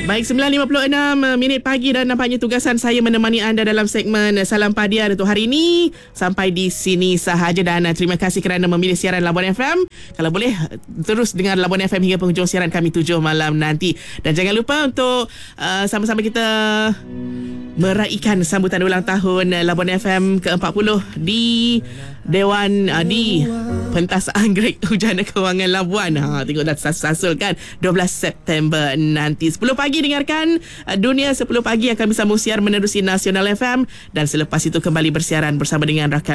Baik, 9.56 minit pagi dan nampaknya tugasan saya menemani anda dalam segmen Salam Padian untuk hari ini sampai di sini sahaja, dan terima kasih kerana memilih siaran Labuan FM. Kalau boleh terus dengar Labuan FM hingga penghujung siaran kami 7 malam nanti, dan jangan lupa untuk sama-sama kita meraihkan sambutan ulang tahun Labuan FM ke-40 di Dewan di Pentas Anggrek Hujana Kewangan Labuan. Tengok dah sasul kan 12 September nanti 10 pagi dengarkan Dunia 10 pagi akan bersambung siar menerusi Nasional FM, dan selepas itu kembali bersiaran bersama dengan rakan